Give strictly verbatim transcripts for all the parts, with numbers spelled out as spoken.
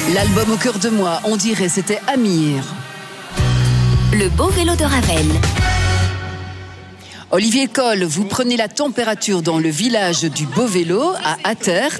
L'album Au cœur de moi, on dirait c'était Amir. Le beau vélo de Ravel. Olivier Coll, vous prenez la température dans le village du Beau Vélo à Attert.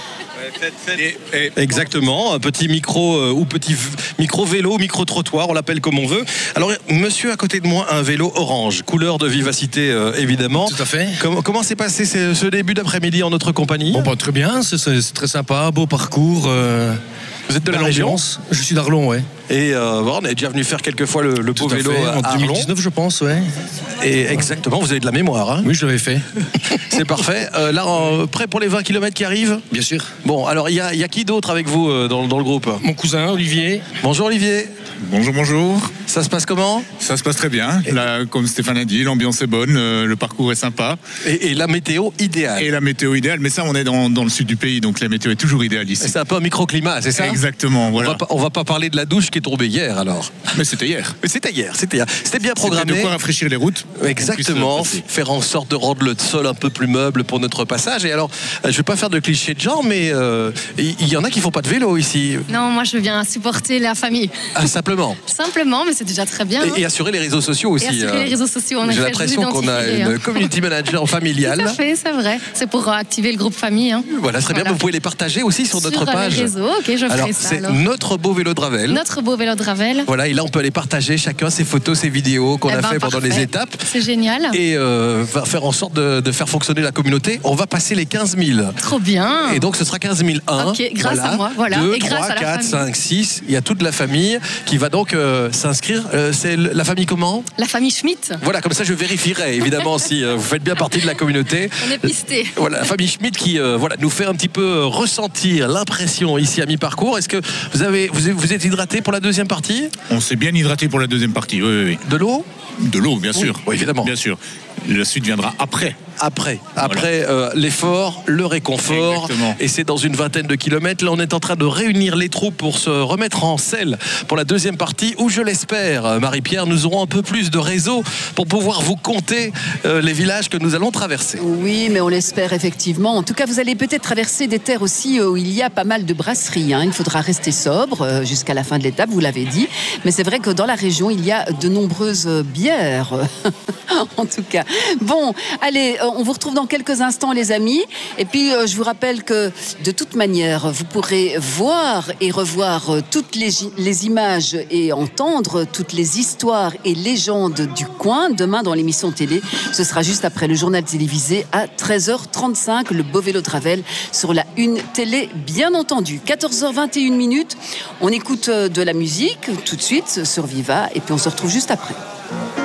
Et, et exactement, un petit micro euh, ou petit micro vélo, micro trottoir, on l'appelle comme on veut. Alors, monsieur à côté de moi, un vélo orange, couleur de vivacité euh, évidemment. Tout à fait. Comment, comment s'est passé ce, ce début d'après-midi en notre compagnie? Bon, bah, très bien, c'est, c'est très sympa, beau parcours. Euh, Vous êtes de la belle région? ambiance. Je suis d'Arlon, ouais. Et euh, bon, on est déjà venu faire quelques fois le, le beau Tout à vélo fait, à en Arlon. deux mille dix-neuf, je pense, ouais. Et exactement, vous avez de la mémoire. Hein? Oui, je l'avais fait. C'est parfait. Euh, là, en, prêt pour les vingt kilomètres qui arrivent? Bien sûr. Bon, alors il y, y a qui d'autre avec vous euh, dans, dans le groupe? Mon cousin, Olivier. Bonjour Olivier. Bonjour, bonjour. Ça se passe comment? Ça se passe très bien. Là, comme Stéphane a dit, l'ambiance est bonne, euh, le parcours est sympa. Et, et la météo idéale. Et la météo idéale, mais ça, on est dans, dans le sud du pays, donc la météo est toujours idéale ici. C'est un peu un microclimat, c'est ça? Exactement, voilà. On va, pas, on va pas parler de la douche qui est tombée hier alors. Mais c'était hier. Mais c'était hier, c'était hier. C'était bien programmé. C'était de quoi rafraîchir les routes. Exactement, faire en sorte de rendre le sol un peu plus meuble pour notre passage. Et alors, je ne vais pas faire de clichés de genre, mais il euh, y, y en a qui font pas de vélo ici. Non, moi je viens supporter la famille. Ah, simplement. Simplement, mais c'est déjà très bien. Et, hein. et assurer les réseaux sociaux aussi. Et assurer euh, les réseaux sociaux, on J'ai l'impression qu'on a une hein. community manager familiale. Tout à fait, c'est vrai. C'est pour activer le groupe famille. Hein. Voilà, très bien. Voilà. Vous pouvez les partager aussi sur, sur notre page. Sur les réseaux, ok, je alors, ferai ça. C'est alors. notre beau vélo de Ravel. Notre beau vélo de Ravel. Voilà, et là on peut aller partager chacun ses photos, ses vidéos qu'on eh a ben, fait pendant parfait. les étapes. C'est génial. Et euh, va faire en sorte de, de faire fonctionner la communauté. On va passer les quinze mille. Trop bien. Et donc ce sera quinze mille un. Ok, grâce voilà. à moi, voilà. deux, et grâce trois, à la quatre, famille. cinq, six. Il y a toute la famille qui va donc euh, s'inscrire. Euh, c'est la famille comment? La famille Schmitt. Voilà, comme ça je vérifierai évidemment si euh, vous faites bien partie de la communauté. On est pisté. Voilà, la famille Schmitt qui euh, voilà, nous fait un petit peu euh, ressentir l'impression ici à mi-parcours. Est-ce que vous, avez, vous, vous êtes hydraté pour la deuxième partie? On s'est bien hydraté pour la deuxième partie, oui, oui, oui. De l'eau? De l'eau, bien sûr. Oui, évidemment. Bien sûr. La suite viendra après. Après, après voilà. euh, l'effort, le réconfort. Exactement. Et c'est dans une vingtaine de kilomètres. Là, on est en train de réunir les troupes pour se remettre en selle pour la deuxième partie où, je l'espère, Marie-Pierre, nous aurons un peu plus de réseau pour pouvoir vous compter euh, les villages que nous allons traverser. Oui, mais on l'espère effectivement. En tout cas, vous allez peut-être traverser des terres aussi où il y a pas mal de brasseries. Hein. Il faudra rester sobre euh, jusqu'à la fin de l'étape, vous l'avez dit. Mais c'est vrai que dans la région, il y a de nombreuses bières. En tout cas. Bon, allez, on vous retrouve dans quelques instants, les amis. Et puis, euh, je vous rappelle que, de toute manière, vous pourrez voir et revoir euh, toutes les, les images et entendre toutes les histoires et légendes du coin. Demain, dans l'émission télé, ce sera juste après le journal télévisé à treize heures trente-cinq, le Beau Vélo de Ravel, sur la une télé, bien entendu. quatorze heures vingt et une minutes, on écoute de la musique tout de suite sur Viva et puis on se retrouve juste après.